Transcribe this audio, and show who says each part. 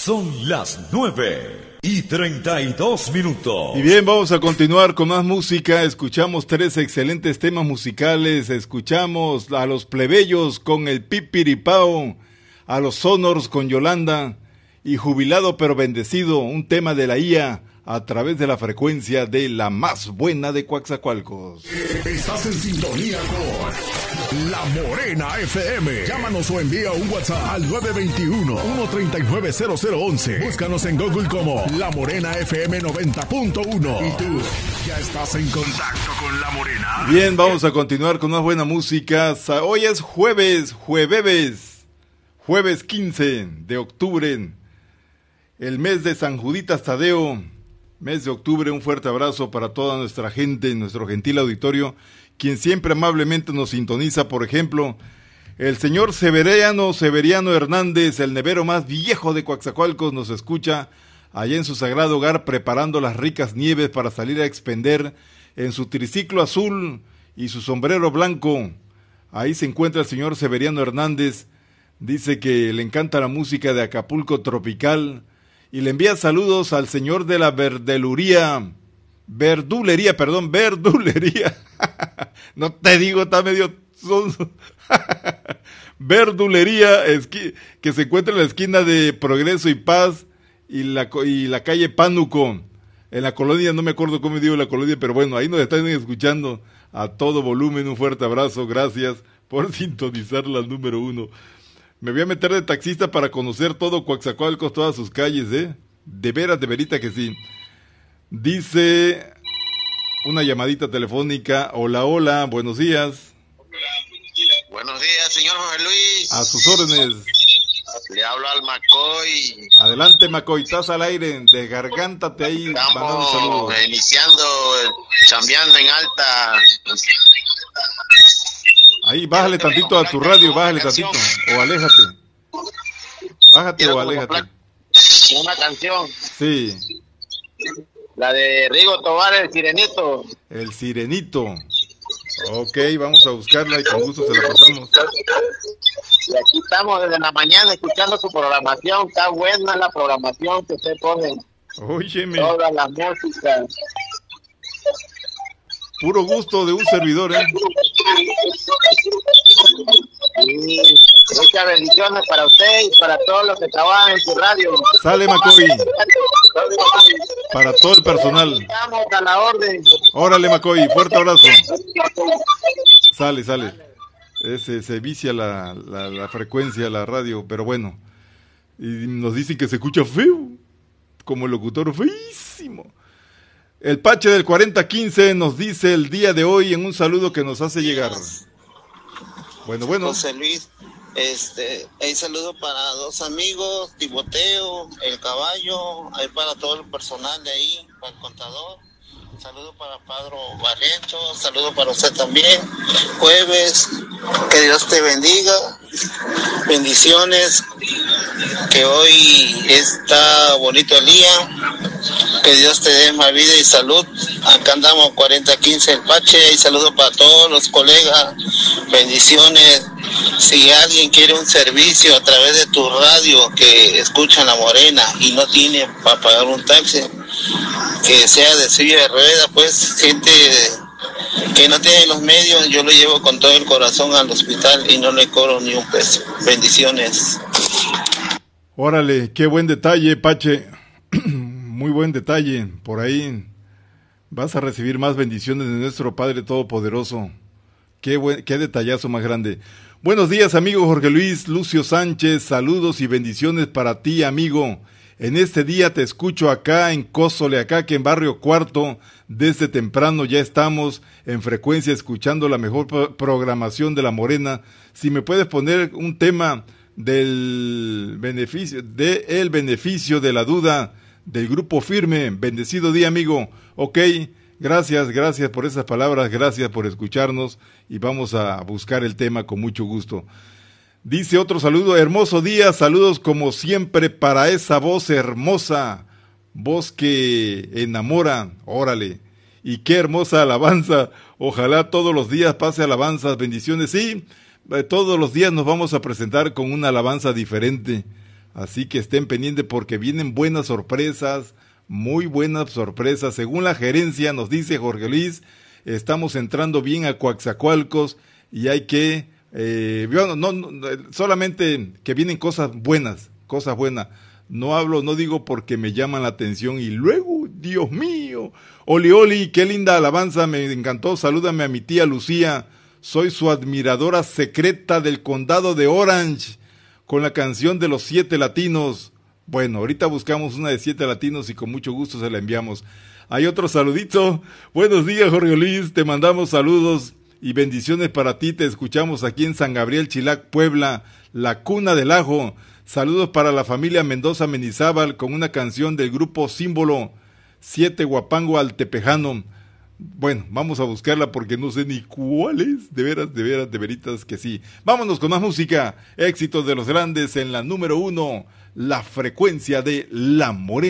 Speaker 1: Son las 9:32.
Speaker 2: Y bien, vamos a continuar con más música. Escuchamos 3 excelentes temas musicales. Escuchamos a los Plebeyos con el Pipiripao, a los Sonors con Yolanda y Jubilado pero Bendecido, un tema de la IA a través de la frecuencia de la más buena de Coatzacoalcos.
Speaker 3: Estás en sintonía con La Morena FM. Llámanos o envía un WhatsApp al 921-139-0011. Búscanos en Google como La Morena FM 90.1. ¿Y tú ya estás en contacto con La Morena?
Speaker 2: Bien, vamos a continuar con más buena música. Hoy es jueves 15 de octubre, el mes de San Juditas Tadeo. Mes de octubre, un fuerte abrazo para toda nuestra gente, nuestro gentil auditorio, quien siempre amablemente nos sintoniza. Por ejemplo, el señor Severiano Hernández, el nevero más viejo de Coatzacoalcos, nos escucha allá en su sagrado hogar preparando las ricas nieves para salir a expender en su triciclo azul y su sombrero blanco. Ahí se encuentra el señor Severiano Hernández, dice que le encanta la música de Acapulco Tropical, y le envía saludos al señor de la verdulería. No te digo, está medio sonso. Verdulería, que se encuentra en la esquina de Progreso y Paz y la calle Pánuco, en la colonia, no me acuerdo cómo digo la colonia, pero bueno, ahí nos están escuchando a todo volumen. Un fuerte abrazo, gracias por sintonizar la número 1. Me voy a meter de taxista para conocer todo Coatzacoalcos, todas sus calles, de veras, de verita que sí. Dice una llamadita telefónica. Hola, buenos días.
Speaker 4: Buenos días, señor José Luis.
Speaker 2: A sus órdenes.
Speaker 4: Le hablo al Macoy.
Speaker 2: Adelante, Macoy, estás al aire, desgargántate ahí.
Speaker 4: Estamos iniciando, chambeando en alta.
Speaker 2: Ahí, bájale tantito a tu radio, bájale tantito, o aléjate. Bájate o aléjate.
Speaker 4: Una canción.
Speaker 2: Sí.
Speaker 4: La de Rigo Tobar, El Sirenito.
Speaker 2: El Sirenito. Ok, vamos a buscarla y con gusto se la pasamos.
Speaker 4: Y aquí estamos desde la mañana escuchando su programación. Está buena la programación que usted pone.
Speaker 2: Óyeme.
Speaker 4: Todas las músicas.
Speaker 2: Puro gusto de un servidor,
Speaker 4: Sí, muchas bendiciones para usted y para todos los que trabajan en su radio.
Speaker 2: Sale, Macoy. Para todo el personal.
Speaker 4: Estamos a la orden.
Speaker 2: Órale, Macoy, fuerte abrazo. Sale. Se vicia la frecuencia, la radio, pero bueno. Y nos dicen que se escucha feo, como el locutor, feísimo. El Pache del 4015 nos dice el día de hoy en un saludo que nos hace llegar. Bueno.
Speaker 4: José Luis, hay saludo para 2 amigos, Timoteo, el Caballo, hay para todo el personal de ahí, para el contador. Saludo para Padre Barreto, saludo para usted también. Jueves, que Dios te bendiga. Bendiciones, que hoy está bonito el día. Que Dios te dé más vida y salud. Acá andamos 4015 el Pache, y saludo para todos los colegas. Bendiciones. Si alguien quiere un servicio a través de tu radio que escuchan La Morena y no tiene para pagar un taxi, que sea de silla de ruedas, pues gente que no tiene los medios, yo lo llevo con todo el corazón al hospital y no le cobro ni un peso. Bendiciones.
Speaker 2: Órale, qué buen detalle, Pache. Muy buen detalle. Por ahí vas a recibir más bendiciones de nuestro Padre Todopoderoso. Qué detallazo más grande. Buenos días, amigo Jorge Luis Lucio Sánchez. Saludos y bendiciones para ti, amigo. En este día te escucho acá en Cozoleacaque, en Barrio Cuarto. Desde temprano ya estamos en frecuencia escuchando la mejor programación de La Morena. Si me puedes poner un tema del beneficio de la duda del Grupo Firme. Bendecido día, amigo. Ok, gracias por esas palabras, gracias por escucharnos y vamos a buscar el tema con mucho gusto. Dice otro saludo, hermoso día, saludos como siempre para esa voz hermosa, voz que enamora, órale, y qué hermosa alabanza, ojalá todos los días pase alabanzas, bendiciones, sí, todos los días nos vamos a presentar con una alabanza diferente Así que estén pendientes porque vienen buenas sorpresas, muy buenas sorpresas. Según la gerencia, nos dice Jorge Luis, estamos entrando bien a Coatzacoalcos y hay que, solamente que vienen cosas buenas. No digo porque me llaman la atención y luego, Dios mío, Oli, qué linda alabanza, me encantó, salúdame a mi tía Lucía, soy su admiradora secreta del condado de Orange, con la canción de los 7 latinos. Bueno, ahorita buscamos una de 7 latinos y con mucho gusto se la enviamos. Hay otro saludito. Buenos días, Jorge Luis, te mandamos saludos y bendiciones para ti, te escuchamos aquí en San Gabriel, Chilac, Puebla, la cuna del ajo. Saludos para la familia Mendoza Mendizábal con una canción del grupo Símbolo, 7 Guapango Altepejano. Bueno, vamos a buscarla porque no sé ni cuál es, de veritas que sí. Vámonos con más música, éxitos de los grandes en la número 1, la frecuencia de La Morena.